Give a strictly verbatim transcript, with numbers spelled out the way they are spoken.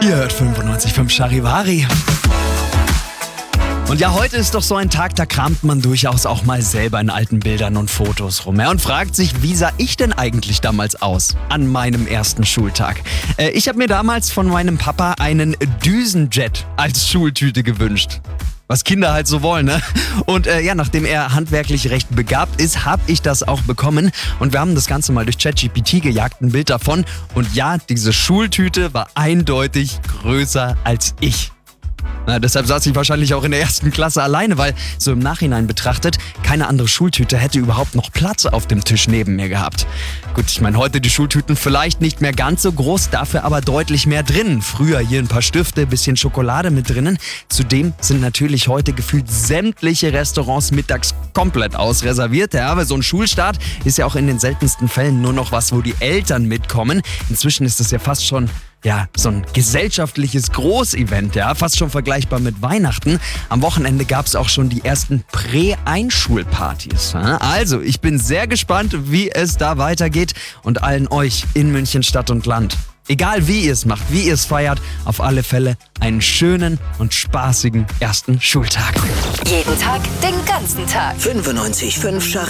Ihr hört fünfundneunzig Komma fünf Charivari. Und ja, heute ist doch so ein Tag, da kramt man durchaus auch mal selber in alten Bildern und Fotos rum. Ja, und fragt sich, wie sah ich denn eigentlich damals aus an meinem ersten Schultag? Äh, ich habe mir damals von meinem Papa einen Düsenjet als Schultüte gewünscht. Was Kinder halt so wollen, ne? Und äh, ja, nachdem er handwerklich recht begabt ist, habe ich das auch bekommen. Und wir haben das Ganze mal durch ChatGPT gejagt, ein Bild davon. Und ja, diese Schultüte war eindeutig größer als ich. Na, deshalb saß ich wahrscheinlich auch in der ersten Klasse alleine, weil so im Nachhinein betrachtet, keine andere Schultüte hätte überhaupt noch Platz auf dem Tisch neben mir gehabt. Gut, ich meine, heute die Schultüten vielleicht nicht mehr ganz so groß, dafür aber deutlich mehr drin. Früher hier ein paar Stifte, bisschen Schokolade mit drinnen. Zudem sind natürlich heute gefühlt sämtliche Restaurants mittags komplett ausreserviert. Ja, aber so ein Schulstart ist ja auch in den seltensten Fällen nur noch was, wo die Eltern mitkommen. Inzwischen ist es ja fast schon ja, so ein gesellschaftliches Großevent, ja, fast schon vergleichbar mit Weihnachten. Am Wochenende gab es auch schon die ersten Prä-Einschulpartys. Ja? Also, ich bin sehr gespannt, wie es da weitergeht und allen euch in München Stadt und Land. Egal wie ihr es macht, wie ihr es feiert, auf alle Fälle einen schönen und spaßigen ersten Schultag. Jeden Tag, den ganzen Tag. fünfundneunzig Komma fünf